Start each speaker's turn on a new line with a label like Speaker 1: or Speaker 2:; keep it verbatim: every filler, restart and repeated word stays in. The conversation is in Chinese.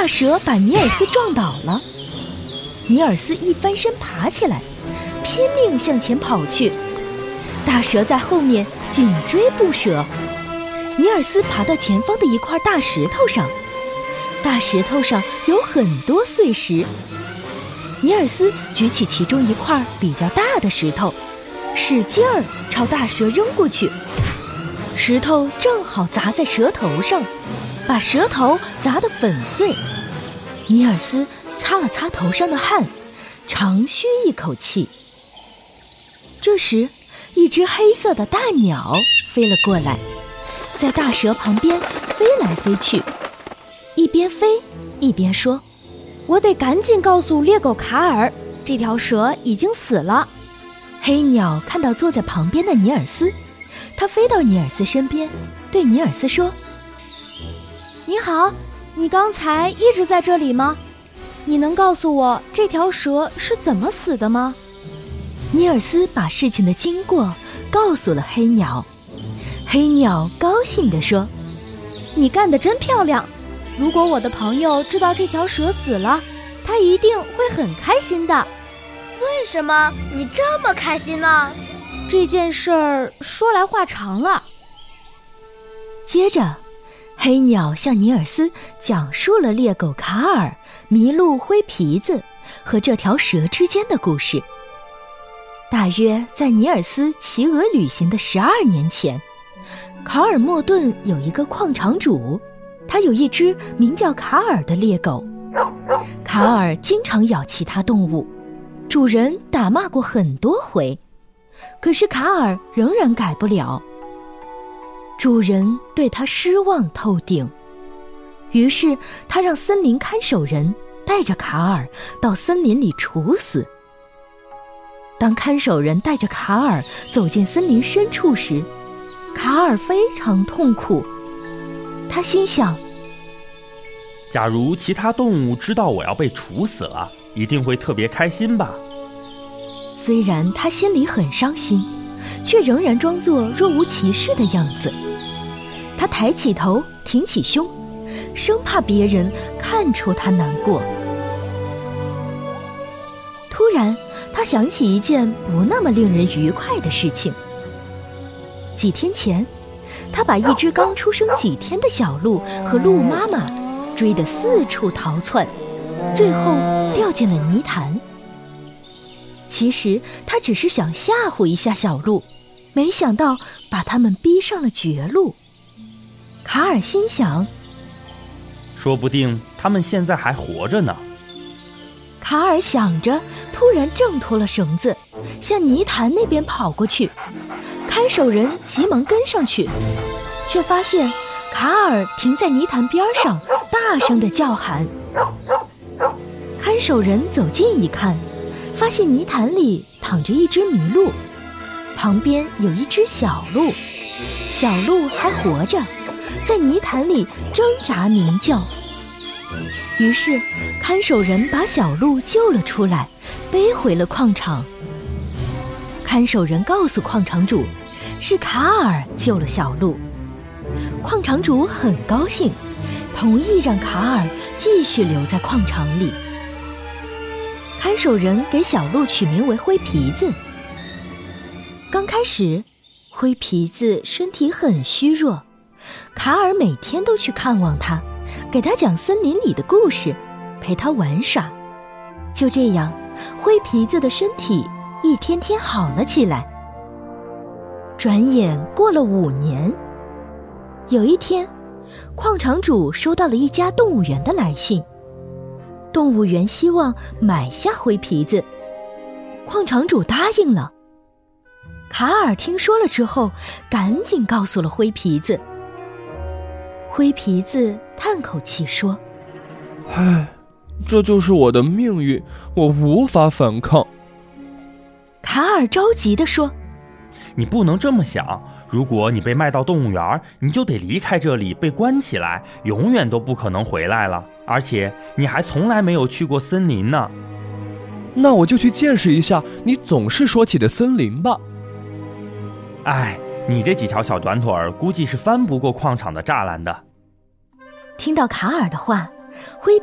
Speaker 1: 蛇把尼尔斯撞倒了，尼尔斯一翻身爬起来，拼命向前跑去，大蛇在后面紧追不舍。尼尔斯爬到前方的一块大石头上，大石头上有很多碎石。尼尔斯举起其中一块比较大的石头，使劲儿朝大蛇扔过去，石头正好砸在蛇头上，把蛇头砸得粉碎。尼尔斯擦了擦头上的汗，长吁一口气。这时，一只黑色的大鸟飞了过来，在大蛇旁边飞来飞去，一边飞一边说：“
Speaker 2: 我得赶紧告诉猎狗卡尔，这条蛇已经死了。”
Speaker 1: 黑鸟看到坐在旁边的尼尔斯，它飞到尼尔斯身边，对尼尔斯说：“
Speaker 2: 你好，你刚才一直在这里吗？你能告诉我这条蛇是怎么死的吗？”
Speaker 1: 尼尔斯把事情的经过告诉了黑鸟。黑鸟高兴地说：“
Speaker 2: 你干得真漂亮！如果我的朋友知道这条蛇死了，他一定会很开心的。”
Speaker 3: 为什么你这么开心呢？
Speaker 2: 这件事儿说来话长了。
Speaker 1: 接着，黑鸟向尼尔斯讲述了猎狗卡尔、麋鹿灰皮子和这条蛇之间的故事。大约在尼尔斯骑鹅旅行的十二年前，卡尔莫顿有一个矿场主，他有一只名叫卡尔的猎狗。卡尔经常咬其他动物，主人打骂过很多回，可是卡尔仍然改不了。主人对他失望透顶，于是他让森林看守人带着卡尔到森林里处死。当看守人带着卡尔走进森林深处时，卡尔非常痛苦。他心想，
Speaker 4: 假如其他动物知道我要被处死了，一定会特别开心吧。
Speaker 1: 虽然他心里很伤心，却仍然装作若无其事的样子。他抬起头，挺起胸，生怕别人看出他难过。突然，他想起一件不那么令人愉快的事情。几天前，他把一只刚出生几天的小鹿和鹿妈妈追得四处逃窜，最后掉进了泥潭。其实他只是想吓唬一下小鹿，没想到把他们逼上了绝路。卡尔心想，
Speaker 4: 说不定他们现在还活着呢。
Speaker 1: 卡尔想着，突然挣脱了绳子，向泥潭那边跑过去。看守人急忙跟上去，却发现卡尔停在泥潭边上，大声地叫喊。看守人走近一看，发现泥潭里躺着一只麋鹿，旁边有一只小鹿，小鹿还活着，在泥潭里挣扎鸣叫。于是看守人把小鹿救了出来，背回了矿场。看守人告诉矿场主，是卡尔救了小鹿。矿场主很高兴，同意让卡尔继续留在矿场里。看守人给小鹿取名为灰皮子。刚开始，灰皮子身体很虚弱，卡尔每天都去看望他，给他讲森林里的故事，陪他玩耍。就这样，灰皮子的身体一天天好了起来。转眼过了五年，有一天，矿场主收到了一家动物园的来信，动物园希望买下灰皮子，矿场主答应了。卡尔听说了之后，赶紧告诉了灰皮子。灰皮子叹口气说：“
Speaker 5: 唉，这就是我的命运，我无法反抗。”
Speaker 1: 卡尔着急地说：“
Speaker 4: 你不能这么想，如果你被卖到动物园，你就得离开这里，被关起来，永远都不可能回来了。而且你还从来没有去过森林呢。”
Speaker 5: 那我就去见识一下你总是说起的森林吧。
Speaker 4: 唉，你这几条小短腿儿估计是翻不过矿场的栅栏的。
Speaker 1: 听到卡尔的话，灰